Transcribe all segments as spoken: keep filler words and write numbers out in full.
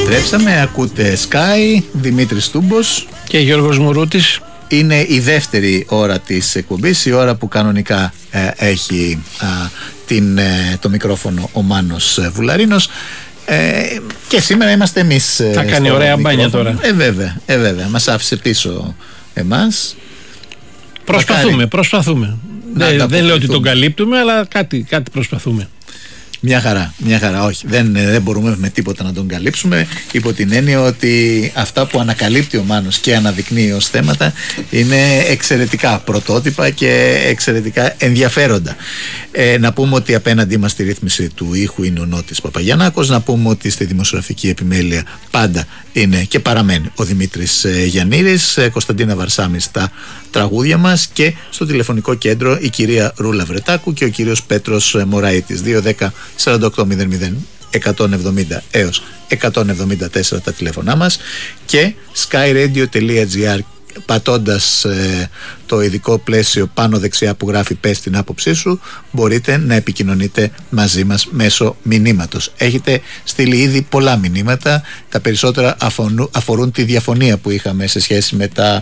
Επιστρέψαμε, ακούτε Sky, Δημήτρης Τούμπος και Γιώργος Μουρούτης. Είναι η δεύτερη ώρα της εκπομπής, η ώρα που κανονικά ε, έχει α, την, ε, το μικρόφωνο ο Μάνος Βουλαρίνος, ε, και σήμερα είμαστε εμείς. Θα ε, κάνει ωραία μπάνια τώρα. Ε βέβαια, ε, βέβαια, μας άφησε πίσω εμάς. Προσπαθούμε, Μακάρι. προσπαθούμε. Δεν, δεν λέω ότι τον καλύπτουμε, αλλά κάτι, κάτι προσπαθούμε. Μια χαρά, μια χαρά, όχι, δεν, δεν μπορούμε με τίποτα να τον καλύψουμε, υπό την έννοια ότι αυτά που ανακαλύπτει ο Μάνος και αναδεικνύει ως θέματα είναι εξαιρετικά πρωτότυπα και εξαιρετικά ενδιαφέροντα. Ε, να πούμε ότι απέναντί μας στη ρύθμιση του ήχου είναι ο Νότης Παπαγιαννάκος, να πούμε ότι στη δημοσιογραφική επιμέλεια πάντα είναι και παραμένει ο Δημήτρης Γιαννήρης, Κωνσταντίνα Βαρσάμι στα τραγούδια μας, και στο τηλεφωνικό κέντρο η κυρία Ρούλα Βρετάκου και ο κύριος Πέτρος Μωραΐτης. Δύο δέκα σαράντα οκτώ μηδέν μηδέν εκατόν εβδομήντα έως εκατόν εβδομήντα τέσσερα τα τηλέφωνά μας, και skyradio.gr πατώντας ε, το ειδικό πλαίσιο πάνω δεξιά που γράφει «Πες την άποψή σου», μπορείτε να επικοινωνείτε μαζί μας μέσω μηνύματος. Έχετε στείλει ήδη πολλά μηνύματα, τα περισσότερα αφορούν, αφορούν τη διαφωνία που είχαμε σε σχέση με τα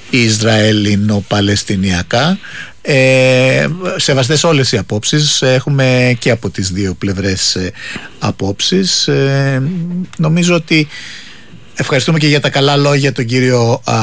Ισραηλινο-Παλαιστινιακά. Ε, σεβαστές όλες οι απόψεις, έχουμε και από τις δύο πλευρές ε, απόψεις. ε, νομίζω ότι ευχαριστούμε και για τα καλά λόγια τον κύριο α,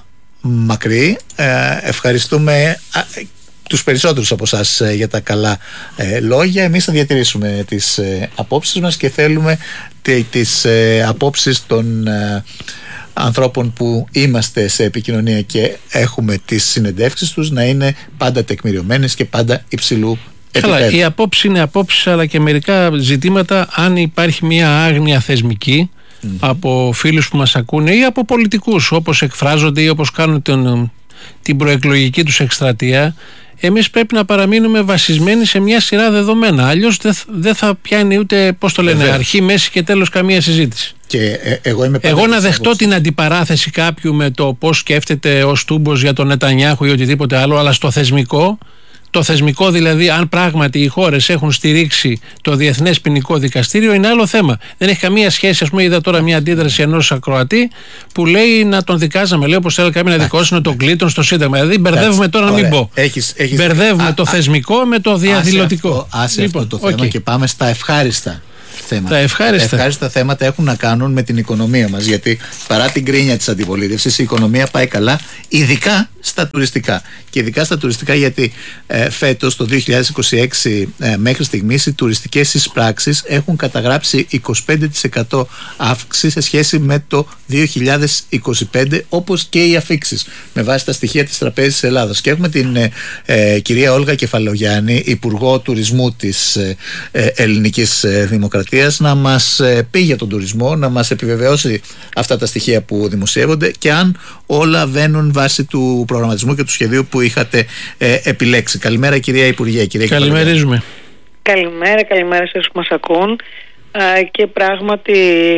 Μακρύ, ε, ευχαριστούμε α, τους περισσότερους από εσάς ε, για τα καλά ε, λόγια. Εμείς θα διατηρήσουμε τις ε, απόψεις μας και θέλουμε τε, τις ε, απόψεις των ε, ανθρώπων που είμαστε σε επικοινωνία και έχουμε τις συνεντεύξεις τους να είναι πάντα τεκμηριωμένες και πάντα υψηλού επίπεδου. Καλά, η απόψη είναι απόψη, αλλά και μερικά ζητήματα, αν υπάρχει μια άγνοια θεσμική mm-hmm. από φίλους που μας ακούνε ή από πολιτικούς, όπως εκφράζονται ή όπως κάνουν τον, την προεκλογική τους εκστρατεία, εμείς πρέπει να παραμείνουμε βασισμένοι σε μια σειρά δεδομένα. Αλλιώς δεν δε θα πιάνει ούτε, πώς το λένε, Βέβαια. αρχή, μέση και τέλος καμία συζήτηση. Και ε, εγώ είμαι εγώ να δεχτώ την αντιπαράθεση κάποιου με το πώς σκέφτεται ο Τούμπος για τον Νετανιάχου ή οτιδήποτε άλλο, αλλά στο θεσμικό, το θεσμικό δηλαδή, αν πράγματι οι χώρες έχουν στηρίξει το Διεθνές Ποινικό Δικαστήριο, είναι άλλο θέμα. Δεν έχει καμία σχέση. Ας πούμε, είδα τώρα μια αντίδραση ενός ακροατή που λέει να τον δικάζαμε. Λέει, όπως θέλει κάποιο να δικώσει τον Κλίτον στο Σύνταγμα. Δηλαδή, μπερδεύουμε τώρα, να μην πω. Έχεις, έχεις... Μπερδεύουμε α, το α, θεσμικό με το διαδηλωτικό. Άσε λοιπόν, αυτό το okay. θέμα και πάμε στα ευχάριστα θέματα. Τα ευχάριστα. ευχάριστα θέματα έχουν να κάνουν με την οικονομία μας, γιατί παρά την κρίνια της αντιπολίτευσης η οικονομία πάει καλά, ειδικά στα τουριστικά. Και ειδικά στα τουριστικά γιατί ε, φέτος το δύο χιλιάδες είκοσι έξι ε, μέχρι στιγμής οι τουριστικές εισπράξεις έχουν καταγράψει είκοσι πέντε τοις εκατό αύξηση σε σχέση με το δύο χιλιάδες είκοσι πέντε, όπως και οι αφίξεις με βάση τα στοιχεία της Τραπέζης Ελλάδος. Και έχουμε την ε, ε, κυρία Όλγα Κεφαλογιάννη, Υπουργό Τουρισμού της ε, ε, Ελληνικής ε, Δημοκρατίας, να μας ε, πει για τον τουρισμό, να μας επιβεβαιώσει αυτά τα στοιχεία που δημοσιεύονται και αν όλα βαίνουν βάσει του προγραμματισμού και του σχεδίου που είχατε ε, επιλέξει. Καλημέρα κυρία Υπουργέ. Κυρία Καλημερίζουμε. Καλημέρα, καλημέρα σε όσους μας ακούν. Ε, και πράγματι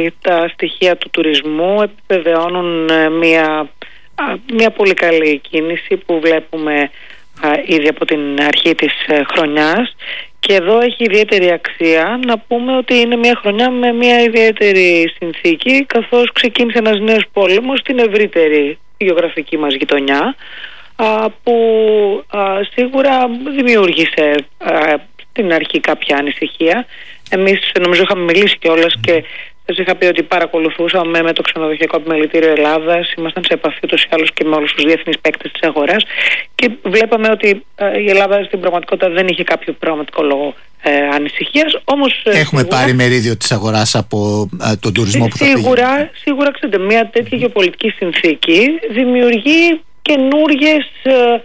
τα στοιχεία του τουρισμού επιβεβαιώνουν ε, μια, ε, μια πολύ καλή κίνηση που βλέπουμε ε, ήδη από την αρχή της ε, χρονιάς. Και εδώ έχει ιδιαίτερη αξία να πούμε ότι είναι μια χρονιά με μια ιδιαίτερη συνθήκη, καθώς ξεκίνησε ένας νέος πόλεμος στην ευρύτερη γεωγραφική μας γειτονιά, που σίγουρα δημιούργησε στην αρχή κάποια ανησυχία. Εμείς νομίζω είχαμε μιλήσει κιόλας και σας είχα πει ότι παρακολουθούσαμε με το Ξενοδοχειακό Επιμελητήριο Ελλάδας, ήμασταν σε επαφή ούτως ή άλλως και με όλους τους διεθνείς παίκτες της αγοράς και βλέπαμε ότι η Ελλάδα στην πραγματικότητα δεν είχε κάποιο πραγματικό λόγο ε, ανησυχίας. Όμως, έχουμε σίγουρα, πάρει μερίδιο της αγοράς από ε, τον τουρισμό που θα σίγουρα, πήγε. Σίγουρα, ξέρετε, μια τέτοια γεωπολιτική συνθήκη δημιουργεί καινούργιες, ε,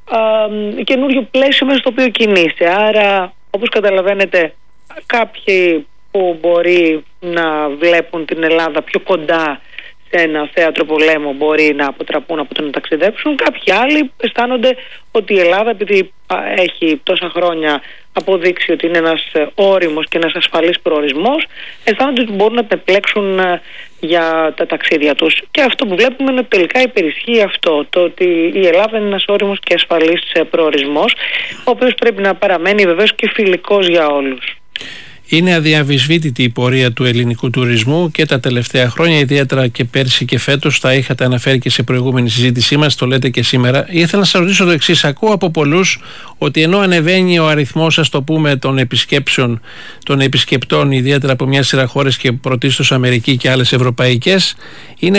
ε, καινούργιο πλαίσιο μέσα στο οποίο κινείσαι. Άρα, όπως καταλαβαίνετε, κάποιοι που μπορεί να βλέπουν την Ελλάδα πιο κοντά σε ένα θέατρο πολέμου μπορεί να αποτραπούν από το να ταξιδέψουν. Κάποιοι άλλοι αισθάνονται ότι η Ελλάδα, επειδή έχει τόσα χρόνια αποδείξει ότι είναι ένας όριμος και ένας ασφαλής προορισμός, αισθάνονται ότι μπορούν να επιλέξουν για τα ταξίδια τους. Και αυτό που βλέπουμε είναι ότι τελικά υπερισχύει αυτό, το ότι η Ελλάδα είναι ένας όριμος και ασφαλής προορισμός, ο οποίος πρέπει να παραμένει βεβαίως και φιλικός για όλους. Είναι αδιαμφισβήτητη η πορεία του ελληνικού τουρισμού και τα τελευταία χρόνια, ιδιαίτερα και πέρσι και φέτος. Τα είχατε αναφέρει και σε προηγούμενη συζήτησή μας, το λέτε και σήμερα. Ήθελα να σας ρωτήσω το εξής. Ακούω από πολλούς ότι ενώ ανεβαίνει ο αριθμός, ας το πούμε, των επισκέψεων, των επισκεπτών, ιδιαίτερα από μια σειρά χώρες και πρωτίστως Αμερική και άλλες ευρωπαϊκές, είναι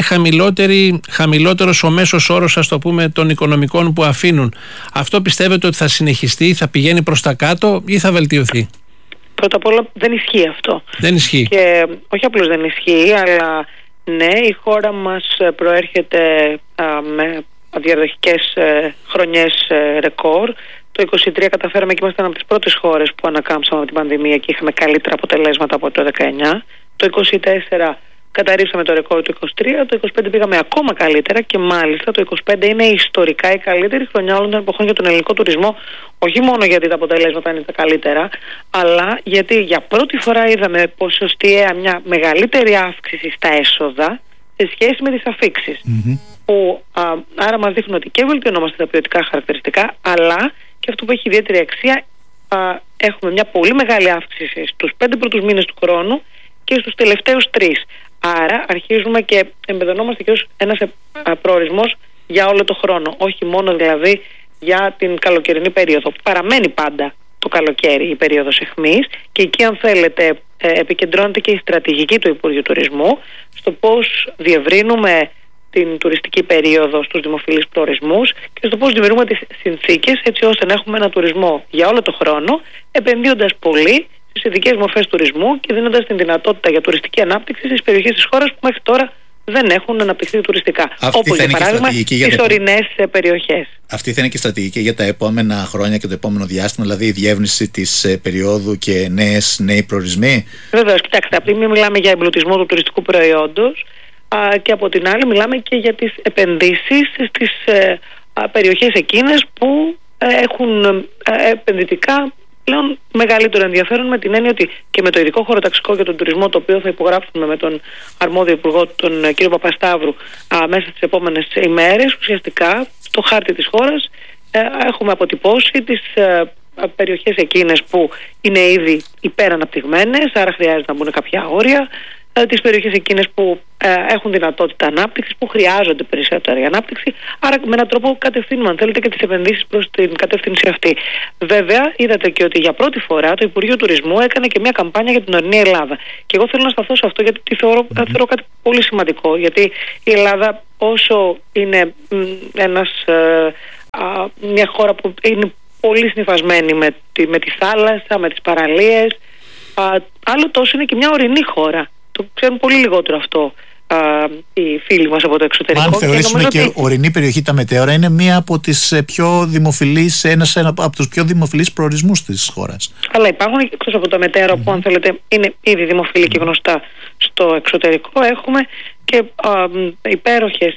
χαμηλότερος ο μέσος όρος, ας το πούμε, των οικονομικών που αφήνουν. Αυτό πιστεύετε ότι θα συνεχιστεί, θα πηγαίνει προς τα κάτω ή θα βελτιωθεί? Πρώτα απ' όλα δεν ισχύει αυτό. Δεν ισχύει. Και όχι απλώς δεν ισχύει, αλλά ναι, η χώρα μας προέρχεται α, με διαδοχικές ε, χρονιές ε, ρεκόρ. Το είκοσι τρία καταφέραμε και ήμασταν από τις πρώτες χώρες που ανακάμψαμε από την πανδημία και είχαμε καλύτερα αποτελέσματα από το δεκαεννιά. Το είκοσι τέσσερα καταρρύψαμε το ρεκόρ του είκοσι τρία, το είκοσι πέντε πήγαμε ακόμα καλύτερα και μάλιστα το είκοσι πέντε είναι ιστορικά η καλύτερη χρονιά όλων των εποχών για τον ελληνικό τουρισμό, όχι μόνο γιατί τα αποτελέσματα είναι τα καλύτερα, αλλά γιατί για πρώτη φορά είδαμε ποσοστιαία μια μεγαλύτερη αύξηση στα έσοδα σε σχέση με τις αφίξεις. Mm-hmm. Που α, άρα μας δείχνουν ότι και βελτιωνόμαστε τα ποιοτικά χαρακτηριστικά, αλλά και αυτό που έχει ιδιαίτερη αξία, α, έχουμε μια πολύ μεγάλη αύξηση στους πέντε πρώτους μήνες του χρόνου και στους τελευταίους τρεις. Άρα αρχίζουμε και εμπεδωνόμαστε και ως ένας προορισμός για όλο το χρόνο, όχι μόνο δηλαδή για την καλοκαιρινή περίοδο. Παραμένει πάντα το καλοκαίρι η περίοδος αιχμής και εκεί, αν θέλετε, επικεντρώνεται και η στρατηγική του Υπουργείου Τουρισμού στο πώς διευρύνουμε την τουριστική περίοδο στους δημοφιλείς προορισμούς και στο πώς δημιουργούμε τις συνθήκες έτσι ώστε να έχουμε ένα τουρισμό για όλο το χρόνο, επενδύοντας πολύ στις ειδικές μορφές τουρισμού και δίνοντας την δυνατότητα για τουριστική ανάπτυξη στις περιοχές της χώρας που μέχρι τώρα δεν έχουν αναπτυχθεί τουριστικά. Αυτή όπως για παράδειγμα τις ορεινές περιοχές. Αυτή θα είναι και η στρατηγική για τα επόμενα χρόνια και το επόμενο διάστημα, δηλαδή η διεύνηση της περίοδου και νέες, νέοι προορισμοί. Βεβαίως, κοιτάξτε, από τη μία μιλάμε για εμπλουτισμό του τουριστικού προϊόντος α, και από την άλλη μιλάμε και για τις επενδύσεις στις ε, α, περιοχές εκείνες που ε, έχουν ε, επενδυτικά πλέον μεγαλύτερο ενδιαφέρον, με την έννοια ότι και με το ειδικό χωροταξικό για τον τουρισμό, το οποίο θα υπογράψουμε με τον αρμόδιο υπουργό, τον κύριο Παπασταύρου, α, μέσα στις επόμενες ημέρες, ουσιαστικά στο χάρτη της χώρας ε, έχουμε αποτυπώσει τις ε, περιοχές εκείνες που είναι ήδη υπεραναπτυγμένες, άρα χρειάζεται να μπουν κάποια όρια, ε, τις περιοχές εκείνες που ε, έχουν δυνατότητα ανάπτυξης, που χρειάζονται περισσότερη ανάπτυξη, άρα με έναν τρόπο κατευθύνουμε, αν θέλετε, και τις επενδύσεις προς την κατεύθυνση αυτή. Βέβαια, είδατε και ότι για πρώτη φορά το Υπουργείο Τουρισμού έκανε και μια καμπάνια για την ορεινή Ελλάδα. Και εγώ θέλω να σταθώ σε αυτό, γιατί θεωρώ, θεωρώ κάτι πολύ σημαντικό. Γιατί η Ελλάδα, όσο είναι ένας, ε, α, μια χώρα που είναι πολύ συνυφασμένη με τη, με τη θάλασσα, με τις παραλίες, α, άλλο τόσο είναι και μια ορεινή χώρα. Το ξέρουν πολύ λιγότερο αυτό α, οι φίλοι μας από το εξωτερικό. Αν θεωρήσουμε και, και ότι... ορεινή περιοχή τα Μετέωρα είναι μία από τις πιο δημοφιλείς, ένας από τους πιο δημοφιλείς προορισμούς της χώρας. Αλλά υπάρχουν και εκτός από τα Μετέωρα mm-hmm. που, αν θέλετε, είναι ήδη δημοφιλή και γνωστά στο εξωτερικό. Έχουμε και α, υπέροχες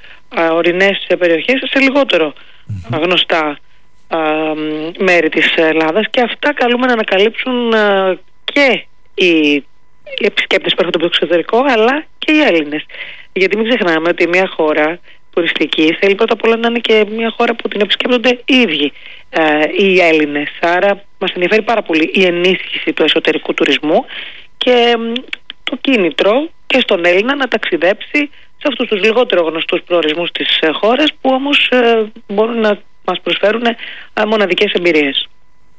α, ορεινές περιοχές σε λιγότερο mm-hmm. α, γνωστά α, μέρη της Ελλάδας, και αυτά καλούμε να ανακαλύψουν α, και οι οι επισκέπτες που έρχονται από το εξωτερικό, αλλά και οι Έλληνες. Γιατί μην ξεχνάμε ότι μια χώρα τουριστική θέλει πρώτα απ' όλα να είναι και μια χώρα που την επισκέπτονται οι ίδιοι ε, οι Έλληνες. Άρα μας ενδιαφέρει πάρα πολύ η ενίσχυση του εσωτερικού τουρισμού και ε, το κίνητρο και στον Έλληνα να ταξιδέψει σε αυτούς τους λιγότερο γνωστούς προορισμούς της ε, χώρας, που όμως ε, μπορούν να μας προσφέρουν ε, μοναδικές εμπειρίες.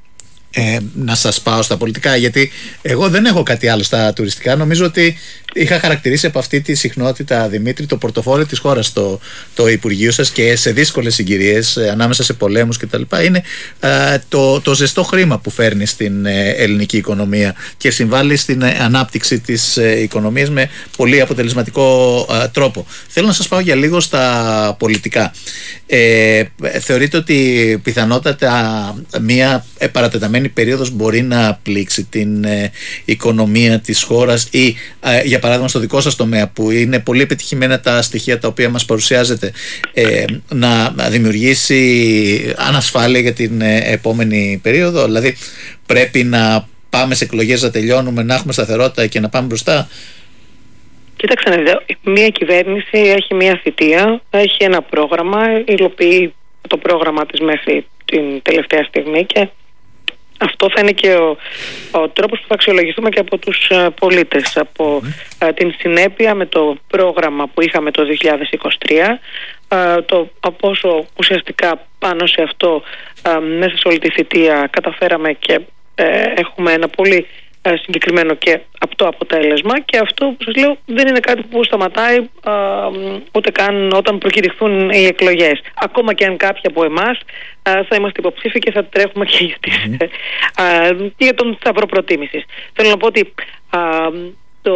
Ε, να σας πάω στα πολιτικά, γιατί εγώ δεν έχω κάτι άλλο στα τουριστικά. Νομίζω ότι είχα χαρακτηρίσει από αυτή τη συχνότητα, Δημήτρη, το πορτοφόλι της χώρας, το, το Υπουργείο σας, και σε δύσκολες συγκυρίες, ε, ανάμεσα σε πολέμους κτλ. Είναι ε, το, το ζεστό χρήμα που φέρνει στην ε, ελληνική οικονομία και συμβάλλει στην ε, ανάπτυξη της ε, οικονομίας με πολύ αποτελεσματικό ε, τρόπο. Θέλω να σας πάω για λίγο στα πολιτικά. Ε, θεωρείτε ότι πιθανότατα μια παρατεταμένη περίοδος μπορεί να πλήξει την ε, οικονομία της χώρας, ή ε, για παράδειγμα στο δικό σας τομέα, που είναι πολύ επιτυχημένα τα στοιχεία τα οποία μας παρουσιάζετε, ε, να δημιουργήσει ανασφάλεια για την ε, επόμενη περίοδο? Δηλαδή πρέπει να πάμε σε εκλογές, να τελειώνουμε, να έχουμε σταθερότητα και να πάμε μπροστά? Κοίταξε να δείτε, μια κυβέρνηση έχει μια θητεία, έχει ένα πρόγραμμα, υλοποιεί το πρόγραμμα της μέχρι την τελευταία στιγμή και αυτό θα είναι και ο, ο τρόπος που θα αξιολογηθούμε και από τους uh, πολίτες, από uh, την συνέπεια με το πρόγραμμα που είχαμε το δύο χιλιάδες είκοσι τρία, uh, το από όσο ουσιαστικά πάνω σε αυτό uh, μέσα σε όλη τη θητεία καταφέραμε και uh, έχουμε ένα πολύ uh, συγκεκριμένο και απτό αποτέλεσμα, και αυτό που σας λέω δεν είναι κάτι που σταματάει uh, ούτε καν όταν προκηρυχθούν οι εκλογές. Ακόμα και αν κάποιοι από εμάς uh, θα είμαστε υποψήφοι και θα τρέχουμε και για, τις, mm-hmm. uh, και για τον σταυρό προτίμησης. Θέλω να πω ότι uh, το,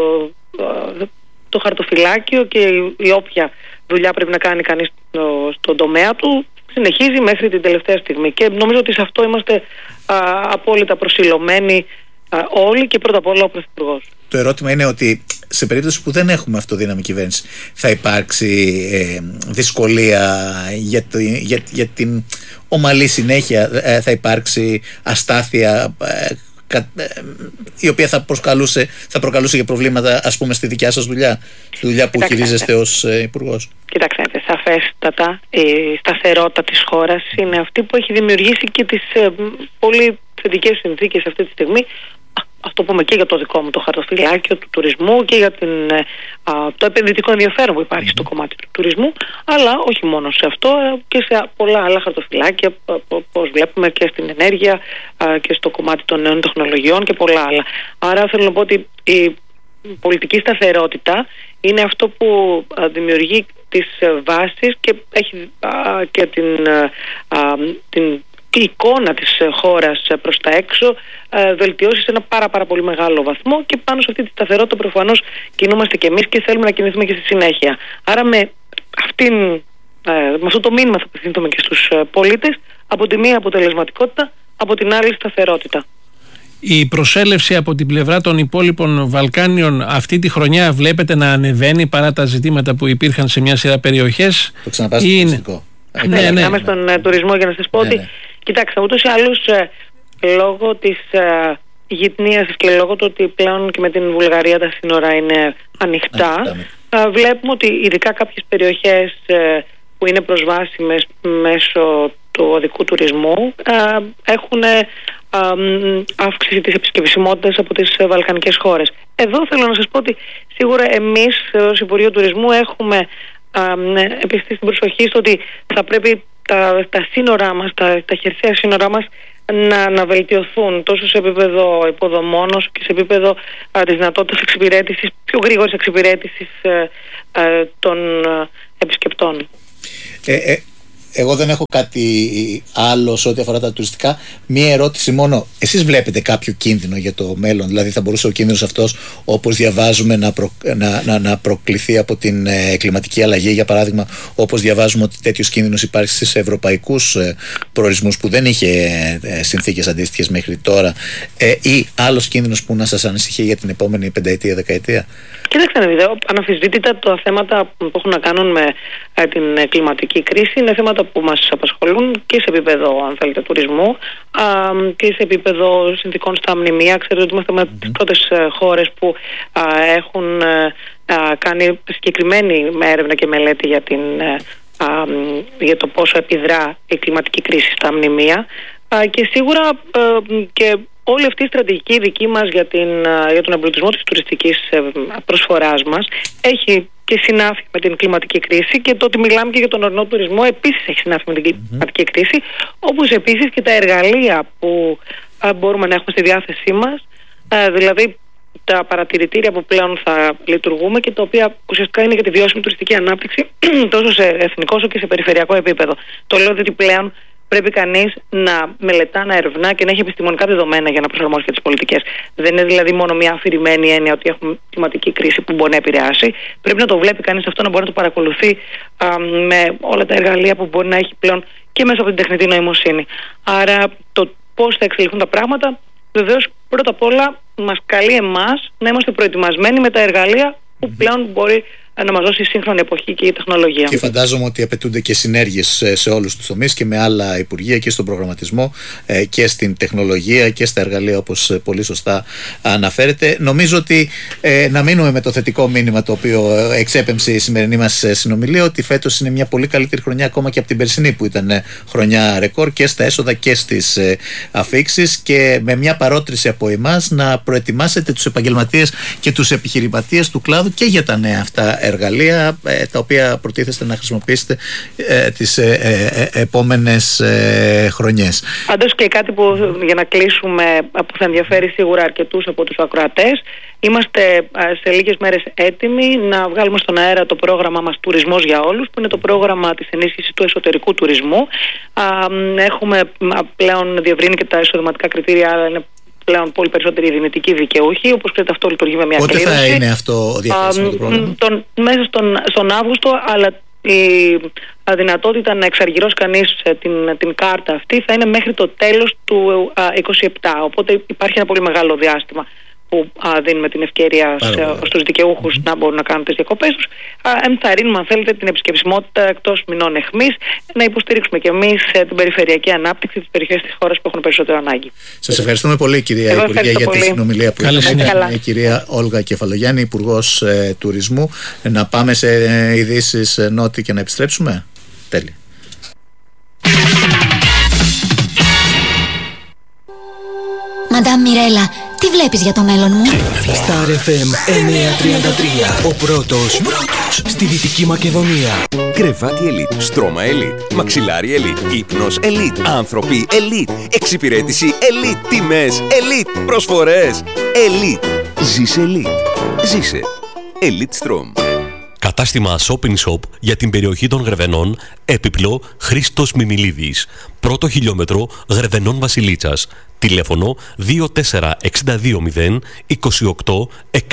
uh, το χαρτοφυλάκιο και η, η όποια δουλειά πρέπει να κάνει κανείς στο, στον τομέα του συνεχίζει μέχρι την τελευταία στιγμή, και νομίζω ότι σε αυτό είμαστε uh, απόλυτα προσιλωμένοι uh, όλοι, και πρώτα απ' όλα ο Πρωθυπουργός. Το ερώτημα είναι ότι σε περίπτωση που δεν έχουμε αυτοδύναμη κυβέρνηση, θα υπάρξει ε, δυσκολία για, το, για, για την ομαλή συνέχεια, ε, θα υπάρξει αστάθεια ε, κα, ε, η οποία θα, προσκαλούσε, θα προκαλούσε για προβλήματα, ας πούμε, στη δικιά σας δουλειά, στη δουλειά που Κοιτάξτε, χειρίζεστε ως ε, Υπουργός. Κοιτάξτε, σαφέστατα η σταθερότητα της χώρας είναι αυτή που έχει δημιουργήσει και τις ε, πολύ θετικές συνθήκες αυτή τη στιγμή. Αυτό πούμε και για το δικό μου το χαρτοφυλάκιο του τουρισμού και για την, α, το επενδυτικό ενδιαφέρον που υπάρχει mm-hmm. στο κομμάτι του τουρισμού, αλλά όχι μόνο σε αυτό, και σε πολλά άλλα χαρτοφυλάκια, όπως βλέπουμε και στην ενέργεια α, και στο κομμάτι των νέων τεχνολογιών και πολλά άλλα. Άρα θέλω να πω ότι η πολιτική σταθερότητα είναι αυτό που α, δημιουργεί τις βάσεις και έχει α, και την, α, την η εικόνα της χώρας προς τα έξω ε, βελτιώσει σε ένα πάρα πάρα πολύ μεγάλο βαθμό, και πάνω σε αυτή τη σταθερότητα προφανώς κινούμαστε και εμείς και θέλουμε να κινηθούμε και στη συνέχεια. Άρα με, αυτήν, ε, με αυτό το μήνυμα θα απευθυνθούμε και στους πολίτες, από τη μία αποτελεσματικότητα, από την άλλη σταθερότητα. Η προσέλευση από την πλευρά των υπόλοιπων Βαλκάνιων αυτή τη χρονιά βλέπετε να ανεβαίνει παρά τα ζητήματα που υπήρχαν σε μια σειρά περιοχές? Το ξαναπάς στο τουριστικό. Ναι, ναι, ναι, ναι. στον ε, τουρισμό, για να σας πω ναι, ότι ναι. Κοιτάξτε, ούτως ή άλλως ε, λόγω της ε, γυτνίασης και λόγω του ότι πλέον και με την Βουλγαρία τα σύνορα είναι ανοιχτά, ε, βλέπουμε ότι ειδικά κάποιες περιοχές ε, που είναι προσβάσιμες μέσω του οδικού τουρισμού ε, έχουν ε, ε, αύξηση της επισκεψιμότητας από τις ε, βαλκανικές χώρες. Εδώ θέλω να σας πω ότι σίγουρα εμείς ως Υπουργείο Τουρισμού έχουμε ε, επιστήσει την προσοχή στο ότι θα πρέπει τα, τα σύνορά μας, τα, τα χερσαία σύνορά μας να, να βελτιωθούν τόσο σε επίπεδο υποδομών όσο και σε επίπεδο α, της δυνατότητας εξυπηρέτησης, πιο γρήγορης εξυπηρέτησης ε, ε, των ε, επισκεπτών. Ε, ε, εγώ δεν έχω κάτι άλλο σε ό,τι αφορά τα τουριστικά. Μία ερώτηση μόνο. Εσείς βλέπετε κάποιο κίνδυνο για το μέλλον? Δηλαδή θα μπορούσε ο κίνδυνος αυτός, όπως διαβάζουμε, να, προ, να, να, να προκληθεί από την ε, κλιματική αλλαγή, για παράδειγμα, όπως διαβάζουμε ότι τέτοιος κίνδυνος υπάρχει στις ευρωπαϊκούς ε, προορισμούς που δεν είχε ε, συνθήκες αντίστοιχες μέχρι τώρα, ε, ή άλλος κίνδυνος που να σας ανησυχεί για την επόμενη πενταετία, δεκαετία? Κοιτάξτε να δείτε, αναμφισβήτητα τα θέματα που έχουν να κάνουν με ε, την κλιματική κρίση είναι θέματα που μας απασχολούν και σε επίπεδο, αν θέλετε, τουρισμού α, και σε επίπεδο συνθηκών στα μνημεία. Ξέρετε ότι είμαστε με mm-hmm. τις πρώτες ε, χώρες που α, έχουν ε, α, κάνει συγκεκριμένη έρευνα και μελέτη για, την, ε, α, για το πόσο επιδρά η κλιματική κρίση στα μνημεία, α, και σίγουρα ε, και όλη αυτή η στρατηγική δική μας για, την, για τον εμπλουτισμό της τουριστικής προσφοράς μας έχει και συνάφη με την κλιματική κρίση, και το ότι μιλάμε και για τον ορεινό τουρισμό επίσης έχει συνάφη με την mm-hmm. κλιματική κρίση, όπως επίσης και τα εργαλεία που α, μπορούμε να έχουμε στη διάθεσή μας, α, δηλαδή τα παρατηρητήρια που πλέον θα λειτουργούμε και τα οποία ουσιαστικά είναι για τη βιώσιμη τουριστική ανάπτυξη τόσο σε εθνικό όσο και σε περιφερειακό επίπεδο. Το λέω ότι πλέον πρέπει κανείς να μελετά, να ερευνά και να έχει επιστημονικά δεδομένα για να προσαρμόσει και τις πολιτικές. Δεν είναι δηλαδή μόνο μια αφηρημένη έννοια ότι έχουμε κλιματική κρίση που μπορεί να επηρεάσει. Πρέπει να το βλέπει κανείς αυτό, να μπορεί να το παρακολουθεί α, με όλα τα εργαλεία που μπορεί να έχει πλέον και μέσα από την τεχνητή νοημοσύνη. Άρα το πώς θα εξελιχθούν τα πράγματα, βεβαίως πρώτα απ' όλα μας καλεί εμάς να είμαστε προετοιμασμένοι με τα εργαλεία που πλέον μπορεί να μας δώσει η σύγχρονη εποχή και η τεχνολογία. Και φαντάζομαι ότι απαιτούνται και συνέργειες σε όλους τους τομείς και με άλλα υπουργεία και στον προγραμματισμό και στην τεχνολογία και στα εργαλεία, όπως πολύ σωστά αναφέρετε. Νομίζω ότι ε, να μείνουμε με το θετικό μήνυμα το οποίο εξέπεμψε η σημερινή μας συνομιλία, ότι φέτος είναι μια πολύ καλύτερη χρονιά ακόμα και από την περσινή που ήταν χρονιά ρεκόρ και στα έσοδα και στις ε, αφίξεις, και με μια παρότριση από εμάς να προετοιμάσετε τους επαγγελματίες και τους επιχειρηματίες του κλάδου και για τα νέα αυτά εργαλεία ε, τα οποία προτίθεστε να χρησιμοποιήσετε ε, τις ε, ε, επόμενες ε, χρονιές. Πάντως και κάτι που για να κλείσουμε, που θα ενδιαφέρει σίγουρα αρκετούς από τους ακροατές, είμαστε σε λίγες μέρες έτοιμοι να βγάλουμε στον αέρα το πρόγραμμα μας Τουρισμός για Όλους, που είναι το πρόγραμμα της ενίσχυσης του εσωτερικού τουρισμού. Έχουμε πλέον διευρύνει και τα εισοδηματικά κριτήρια, αλλά είναι πλέον πολύ περισσότεροι οι δυνητικοί δικαιούχοι. Όπως ξέρετε, αυτό λειτουργεί με μια Πότε κλήρωση. Πότε θα είναι αυτό διαθέσιμο το πρόγραμμα? Τον, μέσα στον, στον Αύγουστο, αλλά η δυνατότητα να εξαργυρώσει κανείς την, την κάρτα αυτή θα είναι μέχρι το τέλος του είκοσι επτά. Οπότε υπάρχει ένα πολύ μεγάλο διάστημα που α, δίνουμε την ευκαιρία σε, στους δικαιούχους mm-hmm. να μπορούν να κάνουν τις διακοπές τους. Α, ενθαρρύνουμε, αν θέλετε, την επισκεψιμότητα εκτός μηνών εχμής, να υποστηρίξουμε και εμείς ε, την περιφερειακή ανάπτυξη της περιοχής της χώρας που έχουν περισσότερο ανάγκη. Σας ευχαριστούμε πολύ, κυρία Εγώ Υπουργέ, για πολύ. τη συνομιλία που είχαμε. Η κυρία Όλγα Κεφαλογιάννη, Υπουργός ε, Τουρισμού. Να πάμε σε ε, ειδήσεις ε, νότι και να επιστρέψουμε. Τέλεια. Μαντάμ Μιρέλα, τι βλέπεις για το μέλλον μου? Star εφ εμ εννιακόσια τριάντα τρία, ο πρώτος, πρώτος στη Δυτική Μακεδονία. Κρεβάτι Elite, στρώμα Elite, μαξιλάρι Elite, ύπνος Elite, άνθρωποι Elite, εξυπηρέτηση Elite, τιμές Elite, προσφορές Elite. Ζήσε Elite. Ζήσε Elite Strom. Κατάστημα Shopping Shop για την περιοχή των Γρεβενών, έπιπλο Χρήστος Μιμιλίδης. Πρώτο χιλιόμετρο Γρεβενών Βασιλίτσας. Τηλέφωνο δύο τέσσερα έξι δύο μηδέν είκοσι οκτώ